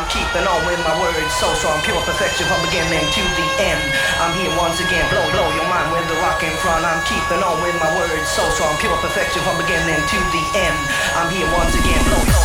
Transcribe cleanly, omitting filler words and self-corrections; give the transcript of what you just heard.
I'm keeping on with my words so strong, pure perfection from beginning to the end. I'm here once again, blow your mind with the rock in front. I'm keeping on with my words so strong, pure perfection from beginning to the end. I'm here once again, blow